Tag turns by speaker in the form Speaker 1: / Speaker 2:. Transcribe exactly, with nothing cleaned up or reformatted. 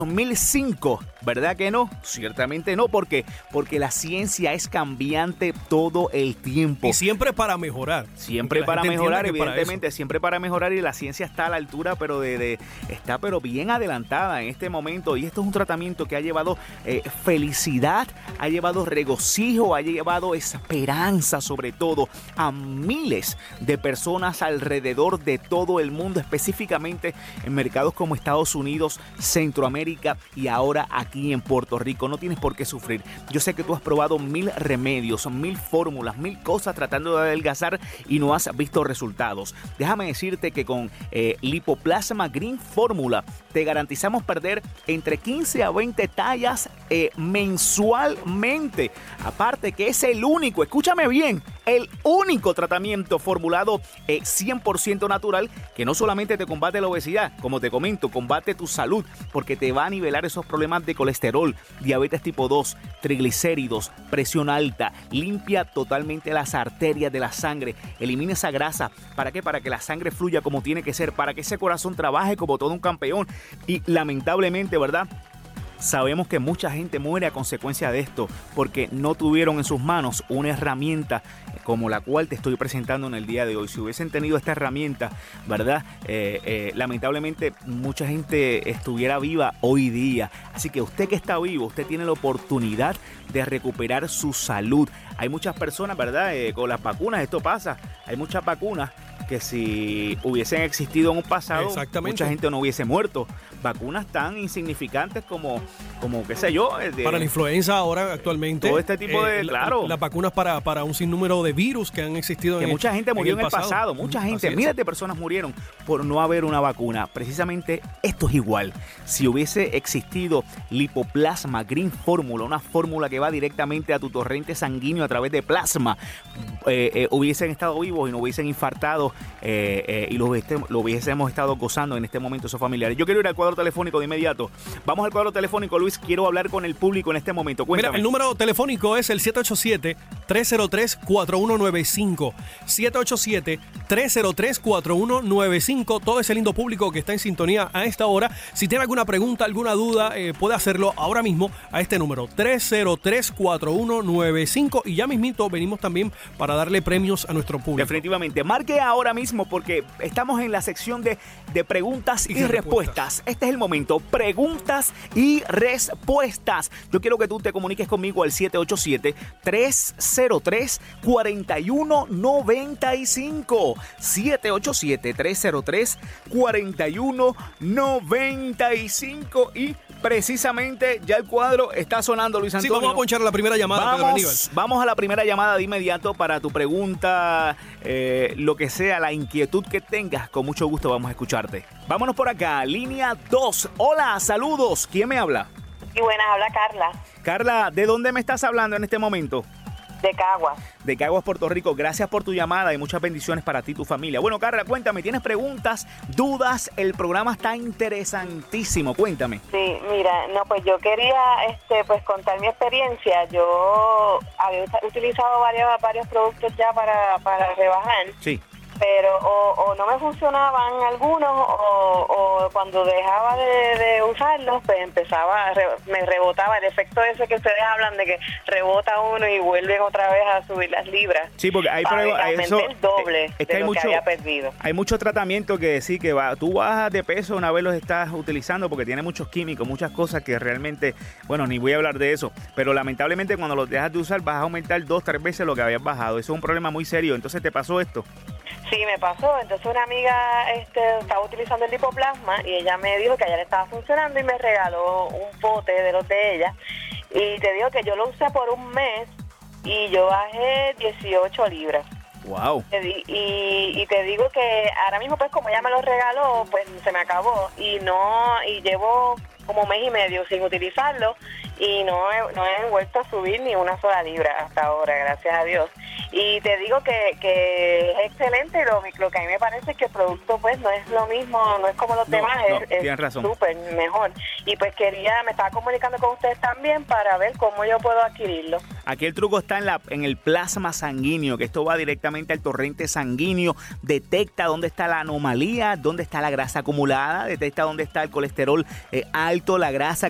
Speaker 1: dos mil cinco, ¿verdad que no? Ciertamente no, porque porque la ciencia es cambiante todo el tiempo.
Speaker 2: Y siempre para mejorar.
Speaker 1: Siempre para mejorar, evidentemente, para siempre para mejorar, y la ciencia está a la altura, pero de, de está pero bien adelantada en este momento, y esto es un tratamiento que ha llevado eh, felicidad, ha llevado regocijo, ha llevado esperanza, sobre todo a miles de personas alrededor de todo el mundo, específicamente en mercados como Estados Unidos, Centroamérica y ahora aquí en Puerto Rico. No tienes por qué sufrir. Yo sé que tú has probado mil remedios, mil fórmulas, mil cosas tratando de adelgazar y no has visto resultados. Déjame decirte que con eh, Lipoplasma Green Fórmula te garantizamos perder entre quince a veinte tallas eh, mensualmente. Aparte que es el único, escúchame bien, el único tratamiento formulado eh, cien por ciento natural que no solamente te combate la obesidad, como te comento, combate tu salud, porque te va a nivelar esos problemas de colesterol, diabetes tipo dos, triglicéridos, presión alta, limpia totalmente las arterias de la sangre, elimina esa grasa. ¿Para qué? Para que la sangre fluya como tiene que ser, para que ese corazón trabaje como todo un campeón. Y lamentablemente, ¿verdad?, sabemos que mucha gente muere a consecuencia de esto porque no tuvieron en sus manos una herramienta como la cual te estoy presentando en el día de hoy. Si hubiesen tenido esta herramienta, ¿verdad? Eh, eh, lamentablemente mucha gente estuviera viva hoy día. Así que usted que está vivo, usted tiene la oportunidad de recuperar su salud. Hay muchas personas, ¿verdad? Eh, con las vacunas esto pasa. Hay muchas vacunas que si hubiesen existido en un pasado, mucha gente no hubiese muerto. Vacunas tan insignificantes como, como qué sé yo. De,
Speaker 2: para la influenza ahora actualmente.
Speaker 1: Todo este tipo de,
Speaker 2: eh,
Speaker 1: claro.
Speaker 2: La, las vacunas para, para un sinnúmero de virus que han existido
Speaker 1: que
Speaker 2: en
Speaker 1: mucha
Speaker 2: el,
Speaker 1: gente murió en el, en el pasado. pasado. Mucha
Speaker 2: mm,
Speaker 1: gente, miles de personas murieron por no haber una vacuna. Precisamente esto es igual. Si hubiese existido Lipoplasma Green Fórmula, una fórmula que va directamente a tu torrente sanguíneo a través de plasma, eh, eh, hubiesen estado vivos y no hubiesen infartado eh, eh, y lo, hubiésemos, lo hubiésemos estado gozando en este momento esos familiares. Yo quiero ir al cuadro telefónico de inmediato. Vamos al cuadro telefónico, Luis. Quiero hablar con el público en este momento. Cuéntame.
Speaker 2: Mira, el número telefónico es el siete ocho siete, tres cero tres, cuatro uno nueve cinco. siete ocho siete, tres cero tres, cuatro uno nueve cinco. Todo ese lindo público que está en sintonía a esta hora. Si tiene alguna pregunta, alguna duda, eh, puede hacerlo ahora mismo a este número, tres cero tres, cuatro uno nueve cinco. Y ya mismito venimos también para darle premios a nuestro público.
Speaker 1: Definitivamente. Marque ahora mismo porque estamos en la sección de, de preguntas y, y respuestas. respuestas. Este es el momento. Preguntas y respuestas. Yo quiero que tú te comuniques conmigo al siete ocho siete, tres cero tres, cuatro uno nueve cinco. siete ocho siete, tres cero tres, cuatro uno nueve cinco. Y precisamente ya el cuadro está sonando, Luis Antonio.
Speaker 2: Sí, vamos a ponchar la primera llamada.
Speaker 1: Vamos, vamos a la primera llamada de inmediato para tu pregunta, eh, lo que sea, la inquietud que tengas. Con mucho gusto vamos a escucharte. Vámonos por acá, línea dos. Hola, saludos. ¿Quién me habla?
Speaker 3: Y buenas, habla Carla.
Speaker 1: Carla, ¿de dónde me estás hablando en este momento?
Speaker 3: De Caguas.
Speaker 1: De Caguas, Puerto Rico. Gracias por tu llamada y muchas bendiciones para ti y tu familia. Bueno, Carla, cuéntame, ¿tienes preguntas, dudas? El programa está interesantísimo. Cuéntame.
Speaker 3: Sí, mira, no, pues yo quería este, pues contar mi experiencia. Yo había utilizado varios, varios productos ya para, para rebajar.
Speaker 1: Sí.
Speaker 3: Pero o, o no me funcionaban algunos o, o cuando dejaba de, de usarlos pues empezaba a re, me rebotaba el efecto ese que ustedes hablan de que rebota uno y vuelven otra vez a subir las libras.
Speaker 1: Sí, porque hay pruebas,
Speaker 3: eso el doble
Speaker 1: es que
Speaker 3: de
Speaker 1: hay
Speaker 3: lo
Speaker 1: mucho,
Speaker 3: que había perdido.
Speaker 1: Hay mucho tratamiento que decir que va, tú bajas de peso una vez los estás utilizando porque tiene muchos químicos, muchas cosas que realmente, bueno, ni voy a hablar de eso, pero lamentablemente cuando los dejas de usar vas a aumentar dos, tres veces lo que habías bajado. Eso es un problema muy serio. Entonces, ¿te pasó esto?
Speaker 3: Sí, me pasó. Entonces una amiga este, estaba utilizando el lipoplasma y ella me dijo que a ella le estaba funcionando y me regaló un pote de los de ella. Y te digo que yo lo usé por un mes y yo bajé dieciocho libras.
Speaker 1: Wow.
Speaker 3: Y, y te digo que ahora mismo pues como ella me lo regaló, pues se me acabó y no y llevo como un mes y medio sin utilizarlo y no he, no he vuelto a subir ni una sola libra hasta ahora, gracias a Dios. Y te digo que, que es excelente, lo, lo que a mí me parece es que el producto pues no es lo mismo, no es como los
Speaker 1: no,
Speaker 3: demás,
Speaker 1: no,
Speaker 3: es, es súper mejor. Y pues quería, me estaba comunicando con ustedes también para ver cómo yo puedo adquirirlo.
Speaker 1: Aquí el truco está en, la, en el plasma sanguíneo, que esto va directamente al torrente sanguíneo, detecta dónde está la anomalía, dónde está la grasa acumulada, detecta dónde está el colesterol eh, alto alto la grasa